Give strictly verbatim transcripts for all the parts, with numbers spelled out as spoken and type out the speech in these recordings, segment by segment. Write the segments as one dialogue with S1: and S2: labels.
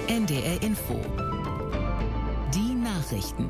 S1: N D R Info. Die Nachrichten.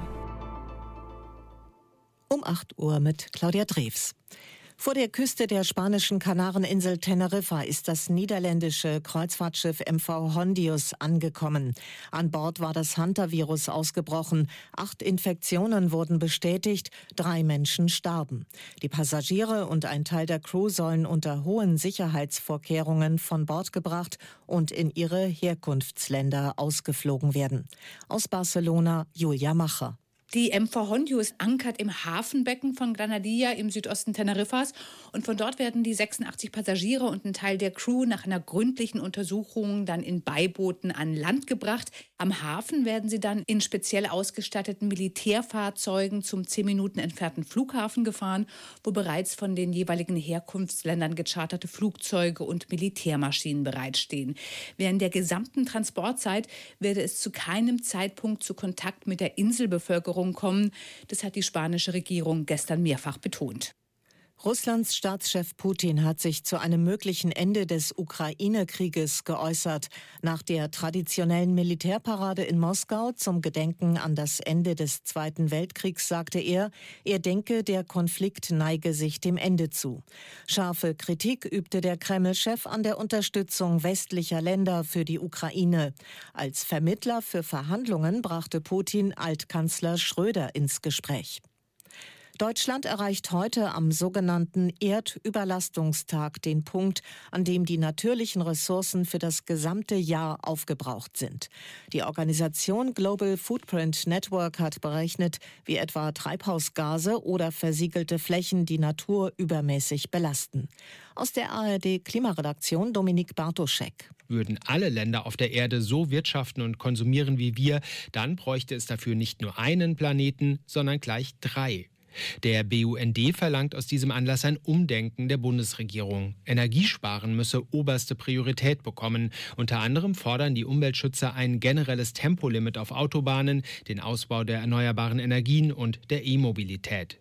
S2: Um acht Uhr mit Claudia Drews. Vor der Küste der spanischen Kanareninsel Teneriffa ist das niederländische Kreuzfahrtschiff M V Hondius angekommen. An Bord war das Hantavirus ausgebrochen. Acht Infektionen wurden bestätigt, drei Menschen starben. Die Passagiere und ein Teil der Crew sollen unter hohen Sicherheitsvorkehrungen von Bord gebracht und in ihre Herkunftsländer ausgeflogen werden. Aus Barcelona, Julia Macher.
S3: Die M V Hondius ankert im Hafenbecken von Granadilla im Südosten Teneriffas und von dort werden die sechsundachtzig Passagiere und ein Teil der Crew nach einer gründlichen Untersuchung dann in Beibooten an Land gebracht. Am Hafen werden sie dann in speziell ausgestatteten Militärfahrzeugen zum zehn Minuten entfernten Flughafen gefahren, wo bereits von den jeweiligen Herkunftsländern gecharterte Flugzeuge und Militärmaschinen bereitstehen. Während der gesamten Transportzeit werde es zu keinem Zeitpunkt zu Kontakt mit der Inselbevölkerung kommen. Das hat die spanische Regierung gestern mehrfach betont.
S2: Russlands Staatschef Putin hat sich zu einem möglichen Ende des Ukraine-Krieges geäußert. Nach der traditionellen Militärparade in Moskau zum Gedenken an das Ende des Zweiten Weltkriegs sagte er, er denke, der Konflikt neige sich dem Ende zu. Scharfe Kritik übte der Kreml-Chef an der Unterstützung westlicher Länder für die Ukraine. Als Vermittler für Verhandlungen brachte Putin Altkanzler Schröder ins Gespräch. Deutschland erreicht heute am sogenannten Erdüberlastungstag den Punkt, an dem die natürlichen Ressourcen für das gesamte Jahr aufgebraucht sind. Die Organisation Global Footprint Network hat berechnet, wie etwa Treibhausgase oder versiegelte Flächen die Natur übermäßig belasten. Aus der A R D-Klimaredaktion Dominik Bartoschek.
S4: Würden alle Länder auf der Erde so wirtschaften und konsumieren wie wir, dann bräuchte es dafür nicht nur einen Planeten, sondern gleich drei. Der B U N D verlangt aus diesem Anlass ein Umdenken der Bundesregierung. Energiesparen müsse oberste Priorität bekommen. Unter anderem fordern die Umweltschützer ein generelles Tempolimit auf Autobahnen, den Ausbau der erneuerbaren Energien und der E-Mobilität.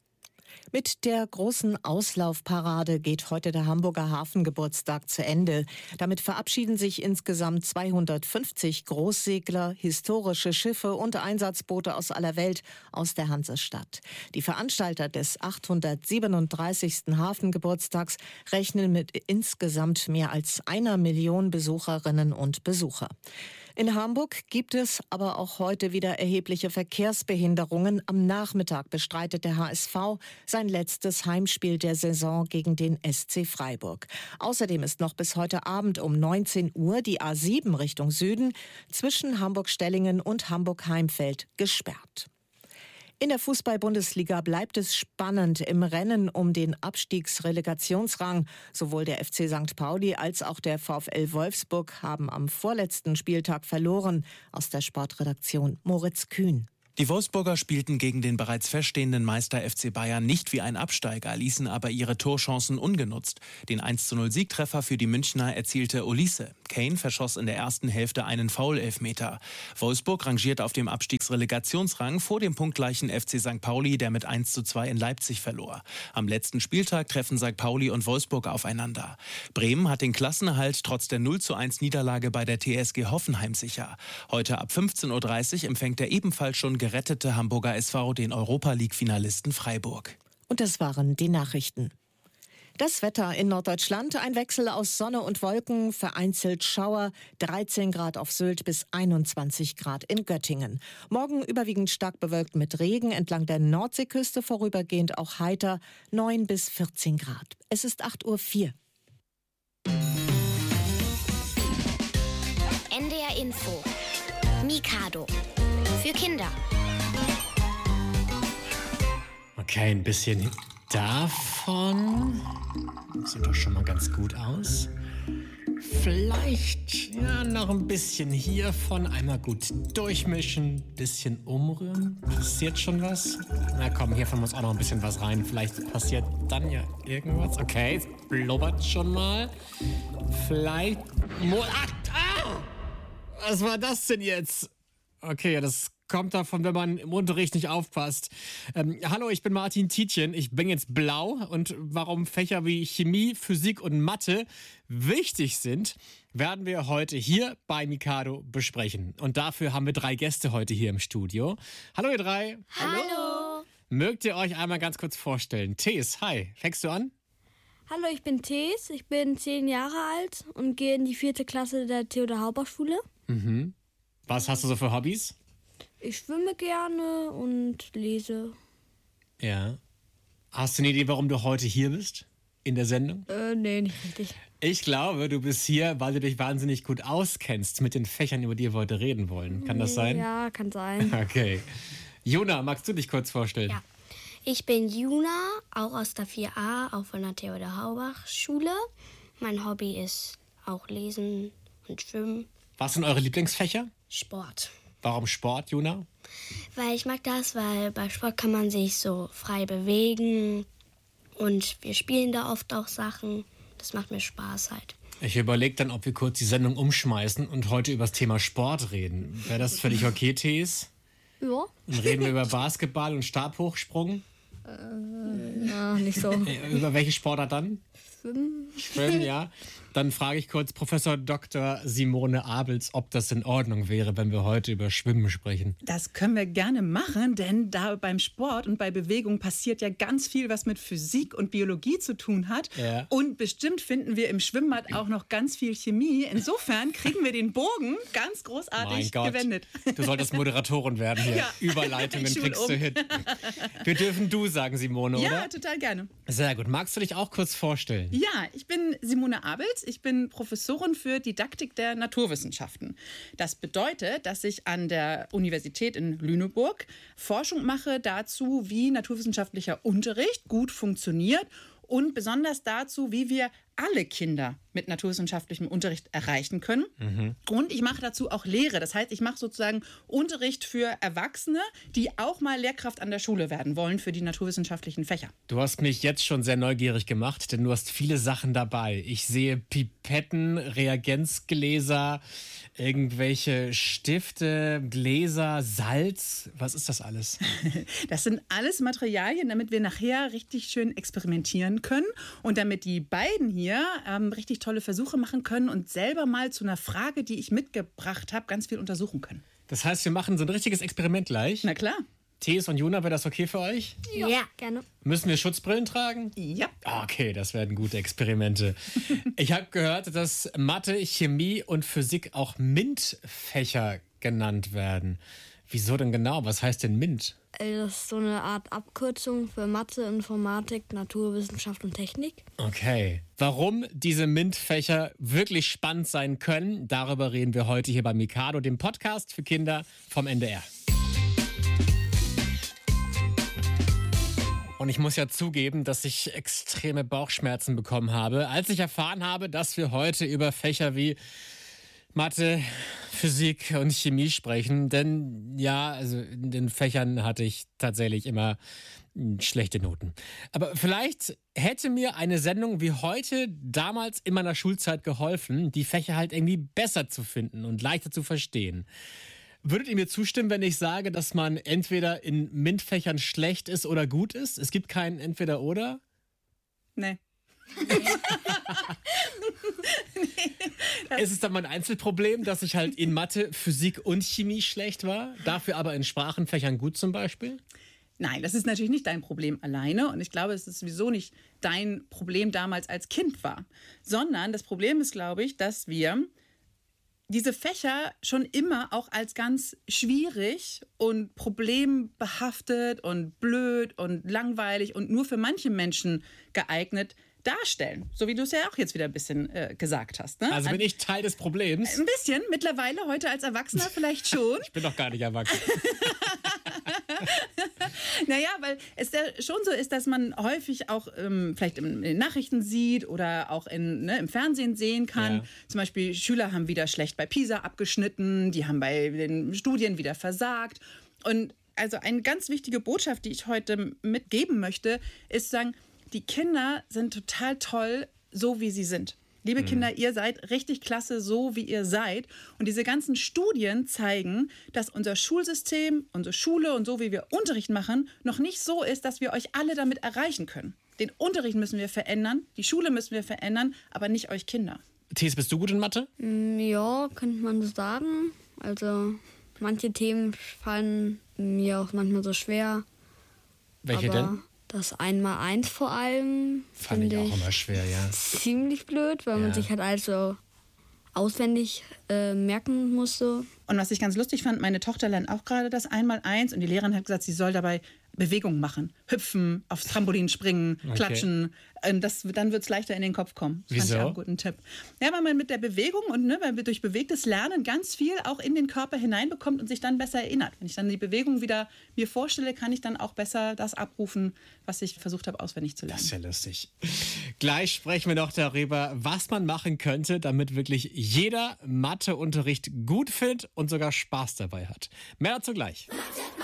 S2: Mit der großen Auslaufparade geht heute der Hamburger Hafengeburtstag zu Ende. Damit verabschieden sich insgesamt zweihundertfünfzig Großsegler, historische Schiffe und Einsatzboote aus aller Welt aus der Hansestadt. Die Veranstalter des achthundertsiebenunddreißigsten Hafengeburtstags rechnen mit insgesamt mehr als einer Million Besucherinnen und Besucher. In Hamburg gibt es aber auch heute wieder erhebliche Verkehrsbehinderungen. Am Nachmittag bestreitet der H S V sein letztes Heimspiel der Saison gegen den S C Freiburg. Außerdem ist noch bis heute Abend um neunzehn Uhr die A sieben Richtung Süden zwischen Hamburg-Stellingen und Hamburg-Heimfeld gesperrt. In der Fußball-Bundesliga bleibt es spannend im Rennen um den Abstiegsrelegationsrang. Sowohl der F C Sankt Pauli als auch der VfL Wolfsburg haben am vorletzten Spieltag verloren. Aus der Sportredaktion Moritz Kühn.
S5: Die Wolfsburger spielten gegen den bereits feststehenden Meister F C Bayern nicht wie ein Absteiger, ließen aber ihre Torchancen ungenutzt. Den eins zu null Siegtreffer für die Münchner erzielte Olise. Kane verschoss in der ersten Hälfte einen Foul-Elfmeter. Wolfsburg rangiert auf dem Abstiegsrelegationsrang vor dem punktgleichen F C Sankt Pauli, der mit eins zu zwei in Leipzig verlor. Am letzten Spieltag treffen Sankt Pauli und Wolfsburg aufeinander. Bremen hat den Klassenerhalt trotz der null zu eins Niederlage bei der T S G Hoffenheim sicher. Heute ab fünfzehn Uhr dreißig empfängt der ebenfalls schon gerettete Hamburger S V den Europa-League-Finalisten Freiburg.
S2: Und das waren die Nachrichten. Das Wetter in Norddeutschland, ein Wechsel aus Sonne und Wolken, vereinzelt Schauer, dreizehn Grad auf Sylt bis einundzwanzig Grad in Göttingen. Morgen überwiegend stark bewölkt mit Regen, entlang der Nordseeküste vorübergehend auch heiter, neun bis vierzehn Grad. Es ist acht Uhr vier.
S6: N D R Info. Mikado. Für Kinder.
S7: Okay, ein bisschen davon. Sieht doch schon mal ganz gut aus. Vielleicht ja, noch ein bisschen hiervon. Einmal gut durchmischen, bisschen umrühren. Passiert schon was? Na komm, hiervon muss auch noch ein bisschen was rein. Vielleicht passiert dann ja irgendwas. Okay, es blubbert schon mal. Vielleicht... Mo- ah, ah! Was war das denn jetzt? Okay, ja, das kommt davon, wenn man im Unterricht nicht aufpasst. Ähm, hallo, ich bin Martin Tietjen. Ich bin jetzt blau. Und warum Fächer wie Chemie, Physik und Mathe wichtig sind, werden wir heute hier bei Mikado besprechen. Und dafür haben wir drei Gäste heute hier im Studio. Hallo ihr drei.
S6: Hallo.
S7: Mögt ihr euch einmal ganz kurz vorstellen? Thees, hi. Fängst du an?
S8: Hallo, ich bin Thees. Ich bin zehn Jahre alt und gehe in die vierte Klasse der Theodor-Hauber-Schule.
S7: Mhm. Was hast du so für Hobbys?
S8: Ich schwimme gerne und lese.
S7: Ja. Hast du eine Idee, warum du heute hier bist? In der Sendung?
S8: Äh, nee, nicht richtig.
S7: Ich glaube, du bist hier, weil du dich wahnsinnig gut auskennst mit den Fächern, über die wir heute reden wollen. Kann das sein?
S8: Ja, kann sein.
S7: Okay. Juna, magst du dich kurz vorstellen?
S6: Ja. Ich bin Juna, auch aus der vier a, auch von der Theodor-Hauber-Schule. Mein Hobby ist auch Lesen und Schwimmen.
S7: Was sind eure Lieblingsfächer?
S6: Sport.
S7: Warum Sport, Juna?
S6: Weil ich mag das, weil bei Sport kann man sich so frei bewegen und wir spielen da oft auch Sachen. Das macht mir Spaß halt.
S7: Ich überlege dann, ob wir kurz die Sendung umschmeißen und heute über das Thema Sport reden. Wäre das völlig okay, Thees?
S8: Ja.
S7: Dann reden wir über Basketball und Stabhochsprung.
S8: Äh, ja, nicht so.
S7: Über welche Sportart dann?
S8: Schwimmen.
S7: Schwimmen, ja. Dann frage ich kurz Professor Doktor Simone Abels, ob das in Ordnung wäre, wenn wir heute über Schwimmen sprechen.
S9: Das können wir gerne machen, denn da beim Sport und bei Bewegung passiert ja ganz viel, was mit Physik und Biologie zu tun hat.
S7: Ja.
S9: Und bestimmt finden wir im Schwimmbad auch noch ganz viel Chemie. Insofern kriegen wir den Bogen ganz großartig
S7: Mein Gott,
S9: gewendet.
S7: du solltest Moderatorin werden hier.
S9: Ja.
S7: Überleitungen
S9: Ich schul
S7: kriegst du
S9: um.
S7: hin. Wir dürfen du sagen, Simone,
S9: Ja,
S7: oder?
S9: total gerne.
S7: Sehr gut. Magst du dich auch kurz vorstellen?
S9: Ja, ich bin Simone Abels. Ich bin Professorin für Didaktik der Naturwissenschaften. Das bedeutet, dass ich an der Universität in Lüneburg Forschung mache dazu, wie naturwissenschaftlicher Unterricht gut funktioniert und besonders dazu, wie wir alle Kinder mit naturwissenschaftlichem Unterricht erreichen können. Mhm. Und ich mache dazu auch Lehre. Das heißt, ich mache sozusagen Unterricht für Erwachsene, die auch mal Lehrkraft an der Schule werden wollen für die naturwissenschaftlichen Fächer.
S7: Du hast mich jetzt schon sehr neugierig gemacht, denn du hast viele Sachen dabei. Ich sehe Pipetten, Reagenzgläser, irgendwelche Stifte, Gläser, Salz. Was ist das alles?
S9: Das sind alles Materialien, damit wir nachher richtig schön experimentieren können und damit die beiden hier ähm, richtig tolle Versuche machen können und selber mal zu einer Frage, die ich mitgebracht habe, ganz viel untersuchen können.
S7: Das heißt, wir machen so ein richtiges Experiment gleich?
S9: Na klar.
S7: Thees und Juna, wäre das okay für euch?
S8: Ja, ja, gerne.
S7: Müssen wir Schutzbrillen tragen?
S9: Ja.
S7: Okay, das werden gute Experimente. Ich habe gehört, dass Mathe, Chemie und Physik auch MINT-Fächer genannt werden. Wieso denn genau? Was heißt denn MINT?
S8: Das ist so eine Art Abkürzung für Mathe, Informatik, Naturwissenschaft und Technik.
S7: Okay. Warum diese MINT-Fächer wirklich spannend sein können, darüber reden wir heute hier bei Mikado, dem Podcast für Kinder vom N D R. Und ich muss ja zugeben, dass ich extreme Bauchschmerzen bekommen habe, als ich erfahren habe, dass wir heute über Fächer wie Mathe, Physik und Chemie sprechen. Denn ja, also in den Fächern hatte ich tatsächlich immer schlechte Noten. Aber vielleicht hätte mir eine Sendung wie heute damals in meiner Schulzeit geholfen, die Fächer halt irgendwie besser zu finden und leichter zu verstehen. Würdet ihr mir zustimmen, wenn ich sage, dass man entweder in MINT-Fächern schlecht ist oder gut ist? Es gibt kein Entweder-Oder?
S9: Nee.
S7: nee, ist es dann mein Einzelproblem, dass ich halt in Mathe, Physik und Chemie schlecht war, dafür aber in Sprachenfächern gut zum Beispiel?
S9: Nein, das ist natürlich nicht dein Problem alleine und ich glaube, es ist sowieso nicht dein Problem damals als Kind war, sondern das Problem ist, glaube ich, dass wir diese Fächer schon immer auch als ganz schwierig und problembehaftet und blöd und langweilig und nur für manche Menschen geeignet darstellen. So wie du es ja auch jetzt wieder ein bisschen äh, gesagt hast. Ne?
S7: Also bin ich Teil des Problems?
S9: Ein bisschen. Mittlerweile, heute als Erwachsener vielleicht schon.
S7: Ich bin doch gar nicht erwachsen.
S9: Naja, weil es ja schon so ist, dass man häufig auch ähm, vielleicht in den Nachrichten sieht oder auch in, ne, im Fernsehen sehen kann. Ja. Zum Beispiel Schüler haben wieder schlecht bei PISA abgeschnitten, die haben bei den Studien wieder versagt. Und also eine ganz wichtige Botschaft, die ich heute mitgeben möchte, ist zu sagen, die Kinder sind total toll, so wie sie sind. Liebe mhm. Kinder, ihr seid richtig klasse, so wie ihr seid. Und diese ganzen Studien zeigen, dass unser Schulsystem, unsere Schule und so, wie wir Unterricht machen, noch nicht so ist, dass wir euch alle damit erreichen können. Den Unterricht müssen wir verändern, die Schule müssen wir verändern, aber nicht euch Kinder.
S7: Thies, bist du gut in Mathe?
S8: Ja, könnte man so sagen. Also manche Themen fallen mir auch manchmal so schwer.
S7: Welche
S8: aber
S7: denn?
S8: Das Einmaleins vor allem
S7: fand ich auch immer schwer, ja.
S8: Ziemlich blöd, weil
S7: ja.
S8: man sich halt also auswendig äh, merken muss. So.
S9: Und was ich ganz lustig fand, meine Tochter lernt auch gerade das Einmaleins und die Lehrerin hat gesagt, sie soll dabei Bewegungen machen. Hüpfen, aufs Trampolin springen, okay. klatschen. Das, dann wird es leichter in den Kopf kommen. Das
S7: Wieso?
S9: fand ich auch einen guten Tipp. Ja, weil man mit der Bewegung und ne, weil wir durch bewegtes Lernen ganz viel auch in den Körper hineinbekommt und sich dann besser erinnert. Wenn ich dann die Bewegung wieder mir vorstelle, kann ich dann auch besser das abrufen, was ich versucht habe, auswendig zu lernen.
S7: Das ist ja lustig. Gleich sprechen wir noch darüber, was man machen könnte, damit wirklich jeder Matheunterricht gut findet und sogar Spaß dabei hat. Mehr dazu gleich.